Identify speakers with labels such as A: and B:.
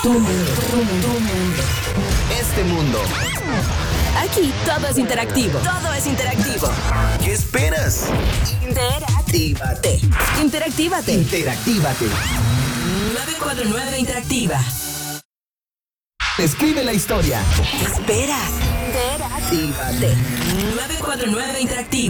A: Tu mundo, tu mundo, tu mundo.
B: Este mundo.
A: Aquí todo es interactivo. Todo es interactivo.
B: ¿Qué esperas?
A: Interactívate. Interactívate.
B: Interactívate.
A: 949 Interactiva.
B: Escribe la historia.
A: ¿Qué esperas? Interactívate. 949 Interactiva.